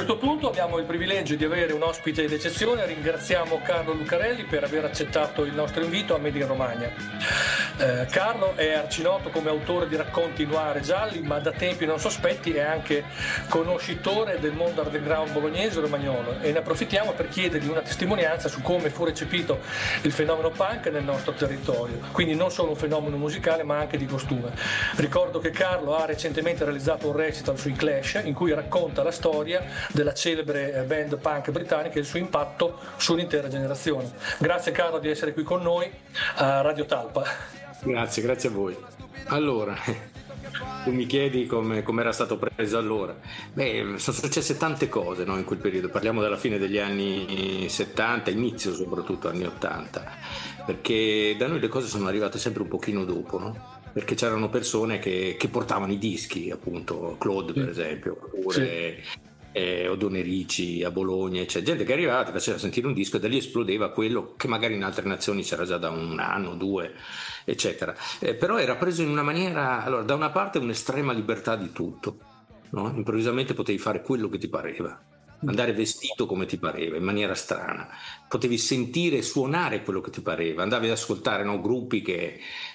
questo punto abbiamo il privilegio di avere un ospite d'eccezione. Ringraziamo Carlo Lucarelli per aver accettato il nostro invito a Made in Romagna. Carlo è arcinoto come autore di racconti noir e gialli, ma da tempi non sospetti è anche conoscitore del mondo underground bolognese e romagnolo, e ne approfittiamo per chiedergli una testimonianza su come fu recepito il fenomeno punk nel nostro territorio, quindi non solo un fenomeno musicale ma anche di costume. Ricordo che Carlo ha recentemente realizzato un recital sui Clash in cui racconta la storia della celebre band punk britannica e il suo impatto sull'intera generazione. Grazie Carlo di essere qui con noi a Radio Talpa. Grazie a voi. Allora, tu mi chiedi come era stato preso allora. Sono successe tante cose, no, in quel periodo. Parliamo della fine degli anni 70, inizio soprattutto anni 80, perché da noi le cose sono arrivate sempre un pochino dopo, no? Perché c'erano persone che portavano i dischi, appunto Claude per esempio, oppure Oddone Ricci a Bologna, c'è gente che arrivava, ti faceva sentire un disco e da lì esplodeva quello che magari in altre nazioni c'era già da un anno, due, eccetera. Però era preso in una maniera, allora, da una parte un'estrema libertà di tutto, no? Improvvisamente potevi fare quello che ti pareva, andare vestito come ti pareva, in maniera strana, potevi sentire e suonare quello che ti pareva, andavi ad ascoltare, no, gruppi che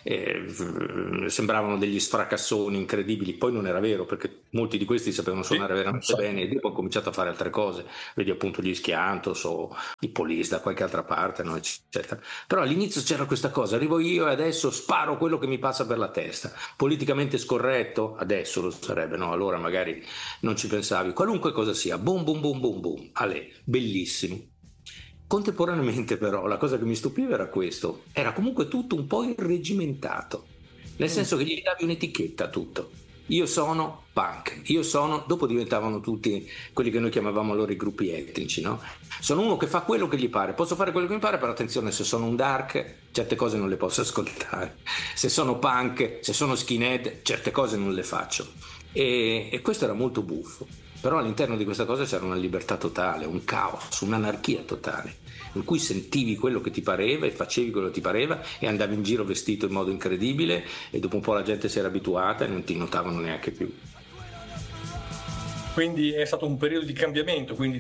sembravano degli sfracassoni incredibili, poi non era vero perché molti di questi sapevano suonare veramente bene e dopo ho cominciato a fare altre cose, vedi appunto gli Schiantos o i Police da qualche altra parte, no, eccetera. Però all'inizio c'era questa cosa, arrivo io e adesso sparo quello che mi passa per la testa, politicamente scorretto, adesso lo sarebbe, no, allora magari non ci pensavi, qualunque cosa sia, boom boom boom boom boom, bellissimo. Contemporaneamente però la cosa che mi stupiva era questo, era comunque tutto un po' irregimentato, nel senso che gli davi un'etichetta a tutto. Io sono punk, dopo diventavano tutti quelli che noi chiamavamo allora i gruppi etnici, no? Sono uno che fa quello che gli pare, posso fare quello che mi pare, però attenzione, se sono un dark certe cose non le posso ascoltare, se sono punk, se sono skinhead certe cose non le faccio, e questo era molto buffo. Però all'interno di questa cosa c'era una libertà totale, un caos, un'anarchia totale, in cui sentivi quello che ti pareva e facevi quello che ti pareva e andavi in giro vestito in modo incredibile e dopo un po' la gente si era abituata e non ti notavano neanche più. Quindi è stato un periodo di cambiamento, quindi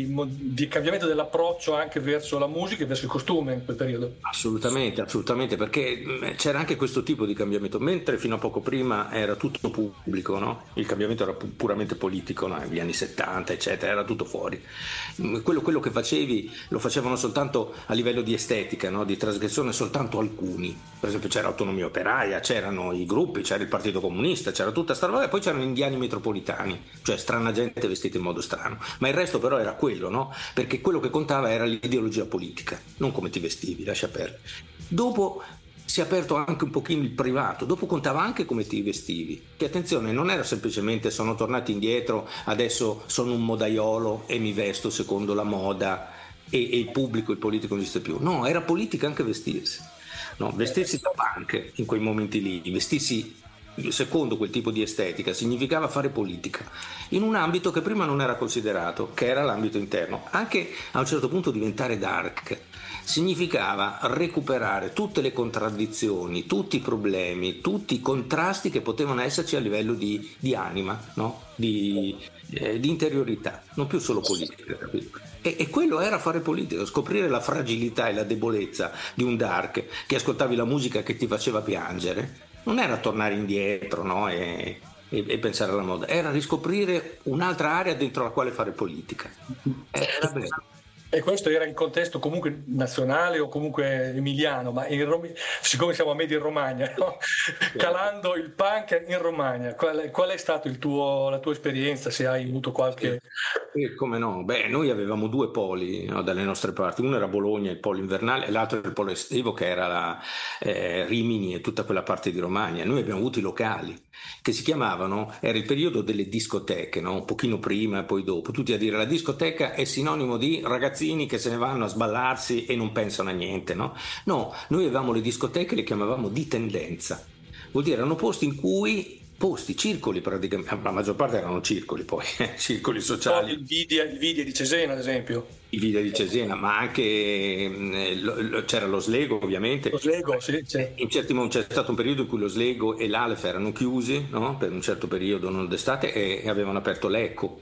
di cambiamento dell'approccio anche verso la musica e verso il costume in quel periodo. Assolutamente, perché c'era anche questo tipo di cambiamento, mentre fino a poco prima era tutto pubblico, no? Il cambiamento era puramente politico, no? Negli anni 70, eccetera, era tutto fuori. Quello che facevi lo facevano soltanto a livello di estetica, no? Di trasgressione soltanto alcuni. Per esempio c'era Autonomia Operaia, c'erano i gruppi, c'era il Partito Comunista, c'era tutta sta roba e poi c'erano indiani metropolitani, cioè strana gente vestita in modo strano, ma il resto però era quello, no? Perché quello che contava era l'ideologia politica, non come ti vestivi, lascia perdere. Dopo si è aperto anche un pochino il privato, dopo contava anche come ti vestivi, che attenzione, non era semplicemente sono tornati indietro, adesso sono un modaiolo e mi vesto secondo la moda e il pubblico, il politico non esiste più. No, era politica anche vestirsi, no? Vestirsi da punk in quei momenti lì, vestirsi secondo quel tipo di estetica significava fare politica in un ambito che prima non era considerato, che era l'ambito interno. Anche a un certo punto diventare dark significava recuperare tutte le contraddizioni, tutti i problemi, tutti i contrasti che potevano esserci a livello di anima, no? di interiorità, non più solo politica, capito? E quello era fare politica, scoprire la fragilità e la debolezza di un dark che ascoltavi la musica che ti faceva piangere. Non era tornare indietro, no? e pensare alla moda, era riscoprire un'altra area dentro la quale fare politica. Era bello. E questo era in contesto comunque nazionale o comunque emiliano, ma siccome siamo a Made in Romagna, no? Calando il punk in Romagna, qual è stato la tua esperienza, se hai avuto qualche... Come no? Noi avevamo due poli, no, dalle nostre parti, uno era Bologna, il polo invernale, e l'altro era il polo estivo che era Rimini e tutta quella parte di Romagna. Noi abbiamo avuto i locali che si chiamavano, era il periodo delle discoteche, no? Un pochino prima e poi dopo, tutti a dire la discoteca è sinonimo di ragazzini che se ne vanno a sballarsi e non pensano a niente, no? No, noi avevamo le discoteche, le chiamavamo di tendenza, vuol dire erano circoli praticamente, la maggior parte erano circoli poi, circoli sociali. Il Vidia di Cesena ad esempio. Il Vidia di Cesena, ma anche c'era lo Slego ovviamente. Lo Slego, sì. In certi momenti c'è stato un periodo in cui lo Slego e l'Alef erano chiusi, no? Per un certo periodo, non d'estate, e avevano aperto l'Ecco.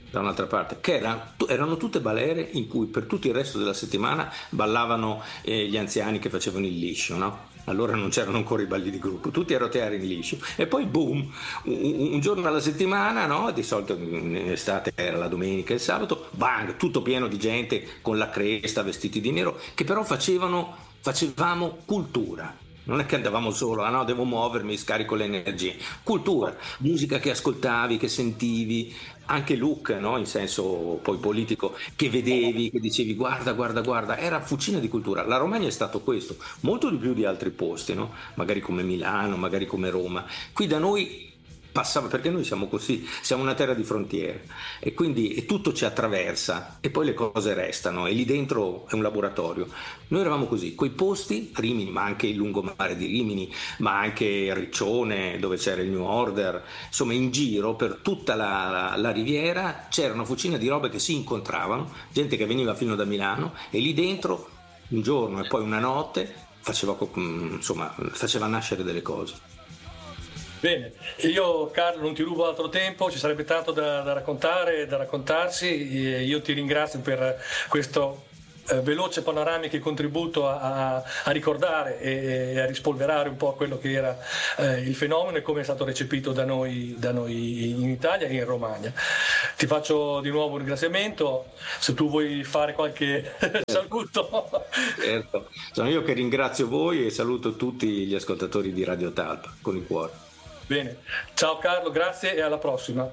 da un'altra parte, che erano tutte balere in cui per tutto il resto della settimana ballavano gli anziani che facevano il liscio, no? Allora non c'erano ancora i balli di gruppo, tutti a roteare in liscio, e poi boom, un giorno alla settimana, no? Di solito in estate era la domenica e il sabato, bang, tutto pieno di gente con la cresta, vestiti di nero, che però facevamo cultura. Non è che andavamo solo, no, devo muovermi, scarico le energie. Cultura, musica che ascoltavi, che sentivi, anche look, no, in senso poi politico, che vedevi, che dicevi guarda, era fucina di cultura. La Romagna è stato questo, molto di più di altri posti, no? Magari come Milano, magari come Roma. Qui da noi passava, perché noi siamo così, siamo una terra di frontiere, e quindi tutto ci attraversa e poi le cose restano, e lì dentro è un laboratorio. Noi eravamo così, quei posti, Rimini, ma anche il lungomare di Rimini, ma anche Riccione, dove c'era il New Order, insomma in giro per tutta la riviera c'era una fucina di robe che si incontravano, gente che veniva fino da Milano, e lì dentro un giorno e poi una notte faceva nascere delle cose. Bene, io Carlo non ti rubo altro tempo, ci sarebbe tanto da raccontare e da raccontarsi. Io ti ringrazio per questo veloce panoramico e contributo a ricordare e a rispolverare un po' quello che era il fenomeno e come è stato recepito da noi in Italia e in Romagna. Ti faccio di nuovo un ringraziamento, se tu vuoi fare qualche saluto. Certo, sono io che ringrazio voi e saluto tutti gli ascoltatori di Radio Talpa con il cuore. Bene, ciao Carlo, grazie e alla prossima.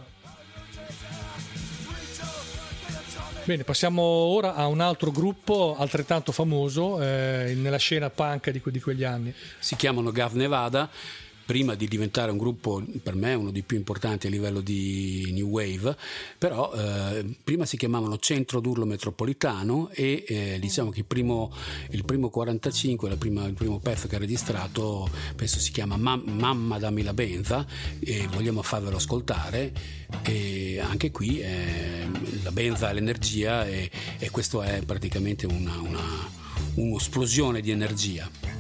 Bene, passiamo ora a un altro gruppo altrettanto famoso nella scena punk di quegli anni. Si chiamano Gav Nevada. Prima di diventare un gruppo, per me uno dei più importanti a livello di New Wave, però prima si chiamavano Centro d'Urlo Metropolitano, e diciamo che il primo 45, il primo pezzo che ha registrato penso si chiama Mamma dammi la benza, e vogliamo farvelo ascoltare. E anche qui la benza è l'energia, e questo è praticamente un'esplosione di energia.